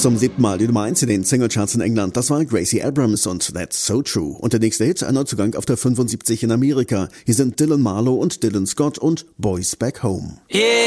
Zum 7. Mal die Nummer 1 in den Singlecharts in England. Das war Gracie Abrams und That's So True. Und der nächste Hit, ein Neuzugang auf der 75 in Amerika. Hier sind Dylan Marlowe und Dylan Scott und Boys Back Home. Yeah.